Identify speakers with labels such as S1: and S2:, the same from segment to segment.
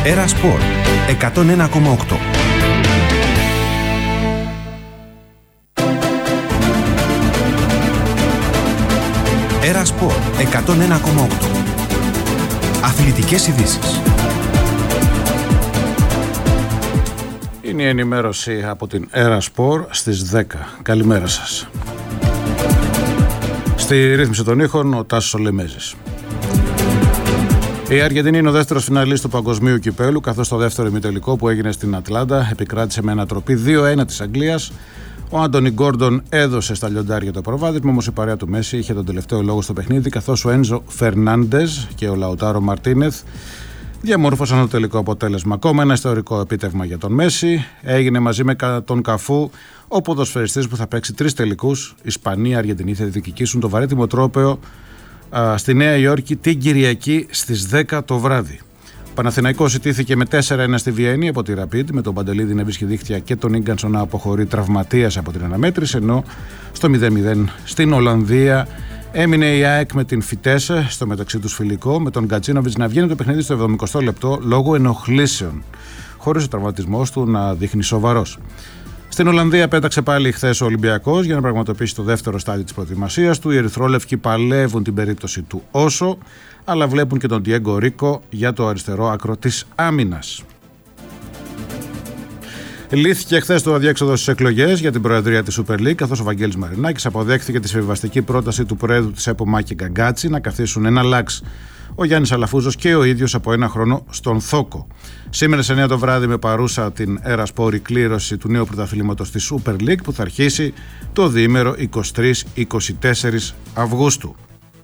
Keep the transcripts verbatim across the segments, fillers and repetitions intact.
S1: Έρα Σπορ εκατόν ένα κόμμα οκτώ. Έρα Σπορ εκατόν ένα κόμμα οκτώ. Αθλητικές ειδήσεις.
S2: Είναι η ενημέρωση από την Έρα Σπορ στις δέκα. Καλημέρα σας. Στη ρύθμιση των ήχων ο Τάσος Ολεμέζης. Η Αργεντινή είναι ο δεύτερος φιναλίστ του Παγκοσμίου Κυπέλου, καθώς το δεύτερο ημιτελικό που έγινε στην Ατλάντα επικράτησε με ανατροπή δύο ένα της Αγγλίας. Ο Άντονι Γκόρντον έδωσε στα λιοντάρια το προβάδισμα, όμως η παρέα του Μέση είχε τον τελευταίο λόγο στο παιχνίδι, καθώς ο Ένζο Φερνάντες και ο Λαουτάρο Μαρτίνεθ διαμόρφωσαν το τελικό αποτέλεσμα. Ακόμα ένα ιστορικό επίτευγμα για τον Μέση. Έγινε μαζί με τον Καφού ο ποδοσφαιριστής που θα παίξει τρεις τελικούς. Ισπανία, Αργεντινή θα διεκδικήσουν το βαρύτιμο τρόπαιο α, στη Νέα Υόρκη την Κυριακή στις δέκα το βράδυ. Ο Παναθηναϊκός ιτήθηκε με τέσσερα ένα στη Βιέννη από τη Rapid, με τον Παντελίδη να βρίσκει δίχτυα και τον Ίγκανσον να αποχωρεί τραυματίας από την αναμέτρηση, ενώ στο μηδέν μηδέν στην Ολλανδία έμεινε η ΑΕΚ με την Φιτέσε, στο μεταξύ τους φιλικό, με τον Γκατσίνοβιτς να βγαίνει το παιχνίδι στο εβδομηκοστό λεπτό λόγω ενοχλήσεων, χωρίς ο τραυματισμός του να δείχνει σοβαρός. Στην Ολλανδία πέταξε πάλι χθες ο Ολυμπιακός για να πραγματοποιήσει το δεύτερο στάδιο της προετοιμασίας του. Οι ερυθρόλευκοι παλεύουν την περίπτωση του Όσο, αλλά βλέπουν και τον Ντιέγκο Ρίκο για το αριστερό άκρο της άμυνας. Λύθηκε χθες το αδιέξοδο στις εκλογές για την προεδρία της Super League, καθώς ο Βαγγέλης Μαρινάκης αποδέχθηκε τη συμβιβαστική πρόταση του προέδρου της ΕΠΟ Μάκη Γκαγκάτση να καθίσουν ένα λάξ ο Γιάννης Αλαφούζος και ο ίδιος από ένα χρόνο στον Θόκο. Σήμερα σε εννιά το βράδυ με παρούσα την Έρα Σπορ η κλήρωση του νέου πρωταθλήματος της Super League που θα αρχίσει το διήμερο είκοσι τρεις με είκοσι τέσσερις Αυγούστου.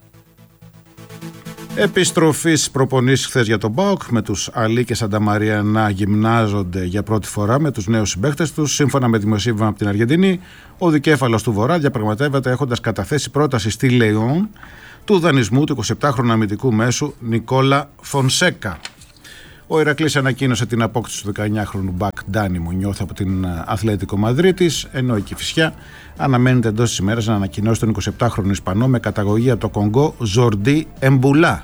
S2: Επιστροφής προπονήσεις χθες για τον ΠΑΟΚ, με τους Αλή και Σανταμαρία να γυμνάζονται για πρώτη φορά με τους νέους συμπαίκτες τους. Σύμφωνα με δημοσίευμα από την Αργεντινή, ο δικέφαλος του Βορρά διαπραγματεύεται έχοντας καταθέσει πρόταση στη Λεόν του δανεισμού του εικοσιεπτάχρονου αμυντικού μέσου Νικόλα Φονσέκα. Ο Ηρακλής ανακοίνωσε την απόκτηση του δεκαεννιάχρονου μπακ Ντάνι Μουνιώθ από την Αθλέτικο Μαδρίτης, ενώ η Κηφισιά αναμένεται εντός της ημέρας να ανακοινώσει τον εικοσιεπτάχρονο Ισπανό με καταγωγή από το Κονγκό Ζορντί Εμπουλά.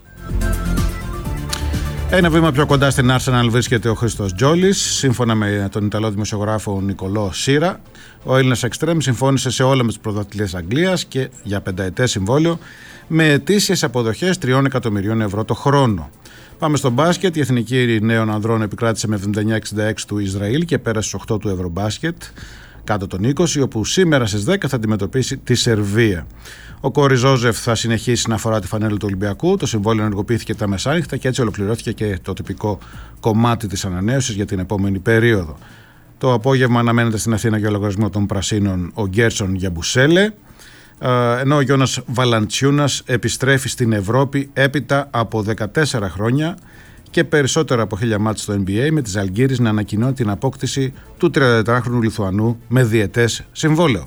S2: Ένα βήμα πιο κοντά στην Arsenal βρίσκεται ο Χρήστος Τζόλης. Σύμφωνα με τον Ιταλό δημοσιογράφο Νικολό Σίρα, ο Έλληνας Εξτρέμ συμφώνησε σε όλα με τους πρωταθλητές Αγγλίας και για πενταετές συμβόλαιο με ετήσιες αποδοχές τριών εκατομμυρίων ευρώ το χρόνο. Πάμε στο μπάσκετ. Η Εθνική Νέων Ανδρών επικράτησε με εβδομήντα εννιά εξήντα έξι του Ισραήλ και πέρασε στους οκτώ του Ευρωμπάσκετ κάτω των είκοσι, όπου σήμερα στις δέκα θα αντιμετωπίσει τη Σερβία. Ο Κόρι Ζόζεφ θα συνεχίσει να αφορά τη φανέλα του Ολυμπιακού. Το συμβόλαιο ενεργοποιήθηκε τα μεσάνυχτα και έτσι ολοκληρώθηκε και το τυπικό κομμάτι της ανανέωσης για την επόμενη περίοδο. Το απόγευμα αναμένεται στην Αθήνα για λογαριασμό των Πρασίνων ο Γκέρσον Γιαμπουσέλε, ενώ ο Γιώνας Βαλαντσιούνας επιστρέφει στην Ευρώπη έπειτα από δεκατέσσερα χρόνια και περισσότερα από χίλια μάτς στο N B A, με τη Ζαλγκίρις να ανακοινώνει την απόκτηση του τριανταετράχρονου Λιθουανού με διετές συμβόλαιο.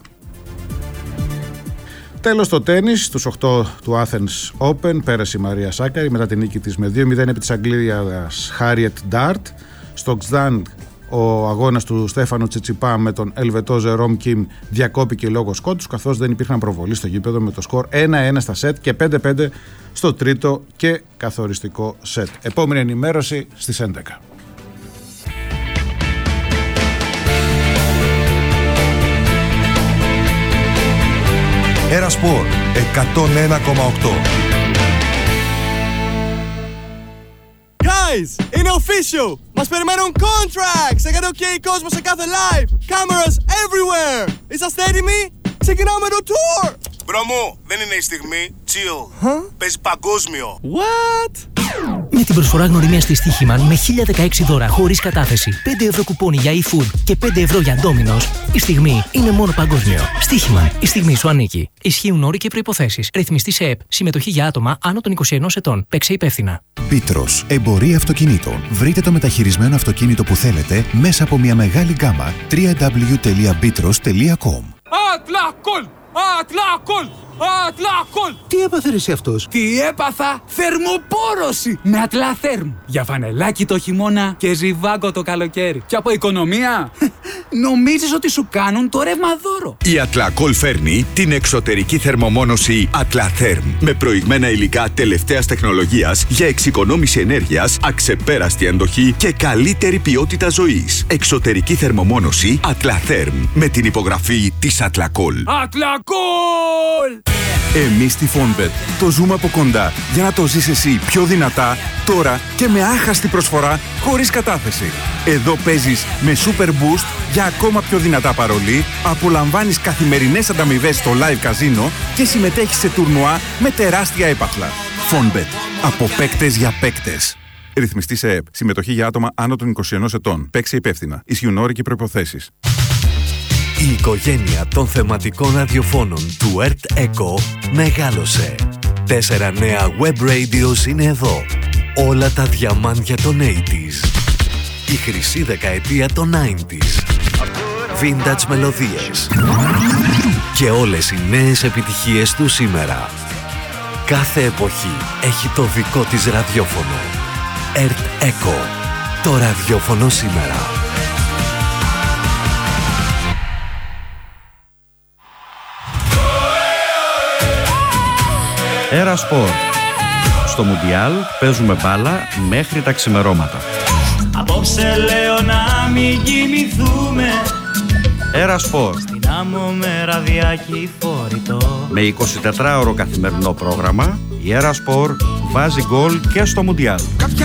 S2: Τέλος το τένις, στους οκτώ του Athens Open πέρασε η Μαρία Σάκαρη μετά την νίκη της με δύο μηδέν επί της Αγγλίας Harriet Dart. Στο Ξδάν ο αγώνας του Στέφανου Τσιτσιπά με τον Ελβετό Ζερόμ Κιμ διακόπηκε λόγω σκότους, καθώς δεν υπήρχαν προβολή στο γήπεδο, με το σκορ ένα ένα στα σετ και πέντε πέντε στο τρίτο και καθοριστικό σετ. Επόμενη ενημέρωση στις έντεκα.
S1: Έρα Σπορ εκατόν ένα κόμμα οκτώ.
S3: Guys, είναι official! Μας περιμένουν contracts! Έκανε ok κόσμο σε κάθε live! Cameras everywhere! Είσαστε έτοιμοι? Ξεκινάμε το tour!
S4: Μπρο μου, δεν είναι η στιγμή. Chill.
S3: Huh?
S4: Παίζει παγκόσμιο.
S3: What?
S5: Με την προσφορά γνωριμία στη Στοίχημαν με χίλια δεκαέξι δώρα χωρίς κατάθεση, πέντε ευρώ κουπόνι για e-food και πέντε ευρώ για Domino's, η στιγμή είναι μόνο παγκόσμιο. Στοίχημαν, η στιγμή σου ανήκει. Ισχύουν όροι και προϋποθέσεις. Ρυθμιστή σε ΕΠ. Συμμετοχή για άτομα άνω των είκοσι ενός ετών. Παίξε υπεύθυνα.
S6: Πίτρος, εμπορία αυτοκινήτων. Βρείτε το μεταχειρισμένο αυτοκίνητο που θέλετε μέσα από μια μεγάλη γκάμα. double-u double-u double-u τελεία μπίτρος τελεία κομ.
S7: Ατλάκολ! Ατλάκολ! Ατλάκολ!
S8: Τι έπαθε ρε εσύ αυτός?
S7: Τι έπαθα? Θερμοπόρωση με Ατλαθέρμ. Για φανελάκι το χειμώνα και ζιβάγκο το καλοκαίρι. Και από οικονομία Νομίζεις ότι σου κάνουν το ρεύμα δώρο.
S8: Η Atlacool φέρνει την εξωτερική θερμομόνωση Atlatherm με προηγμένα υλικά τελευταίας τεχνολογίας για εξοικονόμηση ενέργειας, αξεπέραστη αντοχή και καλύτερη ποιότητα ζωής. Εξωτερική θερμομόνωση Atlatherm με την υπογραφή της Atlacool.
S7: Atlacool!
S9: Εμείς στη Fonbet το ζούμε από κοντά για να το ζεις εσύ πιο δυνατά, τώρα και με άχαστη προσφορά χωρίς κατάθεση. Εδώ παίζεις με Super Boost για ακόμα πιο δυνατά παρολί, απολαμβάνεις καθημερινές ανταμοιβές στο live καζίνο και συμμετέχεις σε τουρνουά με τεράστια έπαθλα. Fonbet. Από παίκτες για παίκτες. Ρυθμιστή σε ΕΕΠ. Συμμετοχή για άτομα άνω των είκοσι ενός ετών. Παίξει υπεύθυνα. Ισχύουν όροι και προϋποθέσεις.
S10: Η οικογένεια των θεματικών ραδιοφώνων του Earth Echo μεγάλωσε. Τέσσερα νέα web radios είναι εδώ. Όλα τα διαμάντια των ογδόντα. Η χρυσή δεκαετία των ενενήντα. Vintage μελωδίες. Και όλες οι νέες επιτυχίες του σήμερα. Κάθε εποχή έχει το δικό της ραδιόφωνο. Earth Echo. Το ραδιόφωνο σήμερα.
S11: Έρα Σπορ. Στο Μουντιάλ παίζουμε μπάλα μέχρι τα ξημερώματα.
S12: Απόψε λέω να μην κοιμηθούμε.
S11: Έρα Σπορ.
S12: Στην άμμο με ραδιάκι φορητό.
S11: Με εικοσιτετράωρο καθημερινό πρόγραμμα, η Έρα Σπορ βάζει γκολ και στο Μουντιάλ.